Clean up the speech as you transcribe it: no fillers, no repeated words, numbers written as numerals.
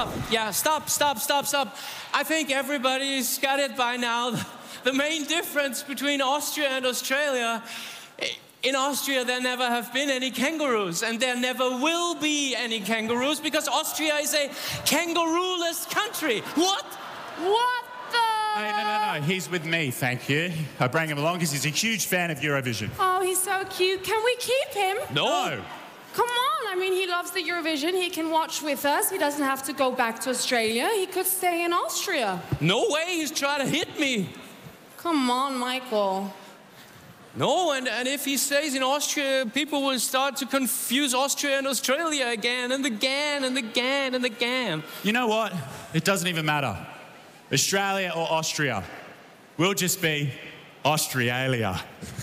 Yeah, stop. I think everybody's got it by now. The main difference between Austria and Australia, in Austria there never have been any kangaroos, and there never will be any kangaroos because Austria is a kangaroo-less country. What? What the? No. He's with me, thank you. I bring him along because he's a huge fan of Eurovision. Oh, he's so cute. Can we keep him? No. Come on, I mean, he loves the Eurovision. He can watch with us. He doesn't have to go back to Australia. He could stay in Austria. No way, he's trying to hit me. Come on, Michael. No, and if he stays in Austria, people will start to confuse Austria and Australia again, and again. You know what? It doesn't even matter. Australia or Austria. We'll just be Australia.